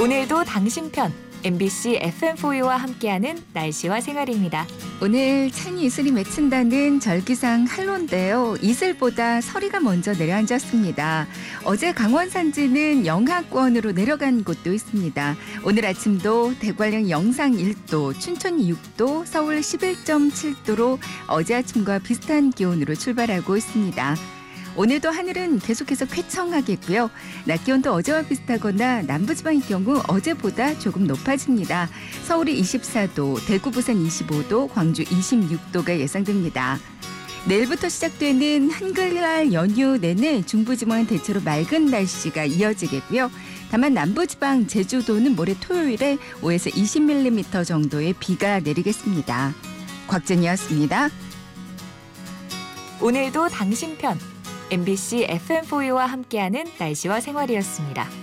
오늘도 당신 편 MBC FM4U와 함께하는 날씨와 생활입니다. 오늘 찬이 이슬이 맺힌다는 절기상 한로인데요. 이슬보다 서리가 먼저 내려앉았습니다. 어제 강원 산지는 영하권으로 내려간 곳도 있습니다. 오늘 아침도 대관령 영상 1도, 춘천 6도, 서울 11.7도로 어제 아침과 비슷한 기온으로 출발하고 있습니다. 오늘도 하늘은 계속해서 쾌청하겠고요. 낮 기온도 어제와 비슷하거나 남부지방의 경우 어제보다 조금 높아집니다. 서울이 24도, 대구, 부산 25도, 광주 26도가 예상됩니다. 내일부터 시작되는 한글날 연휴 내내 중부지방은 대체로 맑은 날씨가 이어지겠고요. 다만 남부지방, 제주도는 모레 토요일에 5에서 20mm 정도의 비가 내리겠습니다. 곽진이었습니다. 오늘도 당신 편 MBC FM4U와 함께하는 날씨와 생활이었습니다.